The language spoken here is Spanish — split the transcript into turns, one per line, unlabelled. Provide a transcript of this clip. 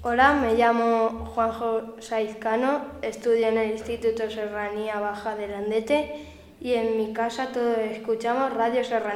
Hola, me llamo Juanjo Saizcano, estudio en el Instituto Serranía Baja de Landete y en mi casa todos escuchamos Radio Serranía.